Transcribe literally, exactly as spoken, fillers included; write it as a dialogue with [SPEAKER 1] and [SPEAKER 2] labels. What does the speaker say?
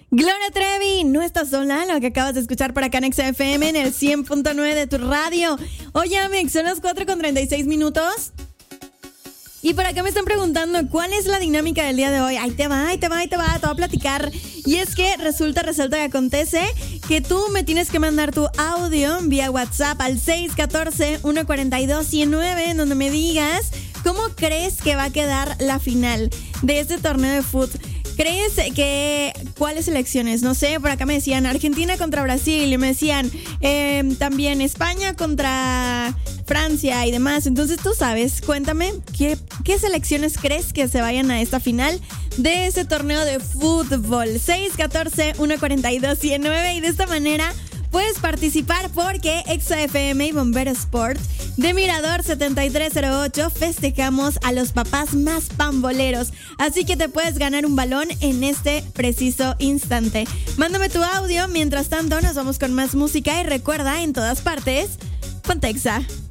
[SPEAKER 1] Gloria Trevi, no estás sola, lo que acabas de escuchar por acá en Exa F M en el cien punto nueve de tu radio. Oye, Amex, son las cuatro con treinta y seis minutos. Y por acá me están preguntando cuál es la dinámica del día de hoy. Ahí te va, ahí te va, ahí te va, te voy a platicar. Y es que resulta, resalta que acontece que tú me tienes que mandar tu audio vía WhatsApp al seis uno cuatro, uno cuatro dos, uno cero nueve, en donde me digas cómo crees que va a quedar la final de este torneo de fútbol. ¿Crees que cuáles selecciones? No sé, por acá me decían Argentina contra Brasil y me decían eh, también España contra Francia y demás. Entonces tú sabes, cuéntame, ¿qué, qué selecciones crees que se vayan a esta final de ese torneo de fútbol? seis uno cuatro, uno cuatro dos, uno cero nueve, y de esta manera puedes participar porque Exa F M y Bombero Sport de Mirador setenta y tres cero ocho festejamos a los papás más pamboleros. Así que te puedes ganar un balón en este preciso instante. Mándame tu audio. Mientras tanto, nos vamos con más música y recuerda, en todas partes, ponte Exa.